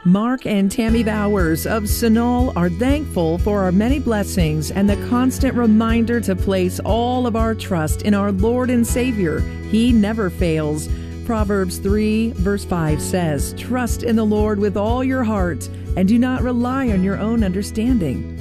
Mark and Tammy Bowers of Sunol are thankful for our many blessings and the constant reminder to place all of our trust in our Lord and Savior. He never fails. Proverbs 3, verse 5 says, "Trust in the Lord with all your heart, and do not rely on your own understanding."